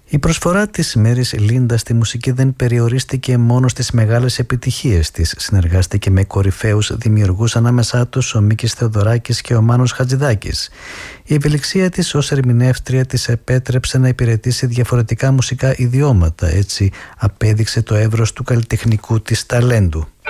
Η προσφορά της Μέρις Λίντα στη μουσική δεν περιορίστηκε μόνο στις μεγάλες επιτυχίες της. Συνεργάστηκε με κορυφαίους δημιουργούς, ανάμεσά τους ο Μίκης Θεοδωράκης και ο Μάνος Χατζηδάκης. Η ευελιξία της ως ερμηνεύτρια της επέτρεψε να υπηρετήσει διαφορετικά μουσικά ιδιώματα. Έτσι απέδειξε το εύρος του καλλιτεχνικού της ταλέντου.